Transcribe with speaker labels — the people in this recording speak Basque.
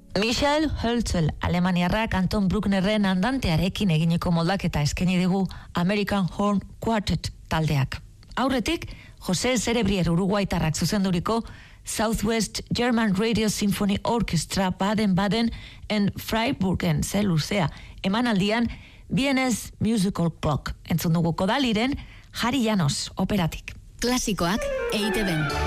Speaker 1: Michael Hölzel, alemaniarrak Anton Brucknerren andantearekin eginiko moldaketa eskaini digu American Horn Quartet taldeak. Aurretik, Jose Cerebrier uruguaitarrak zuzenduriko Southwest German Radio Symphony Orchestra Baden-Baden en Freiburgen zeluzea emanaldian Vienes Musical Clock entzun dugu Kodaliren Jari Llanos operatik.
Speaker 2: Klasikoak EITB.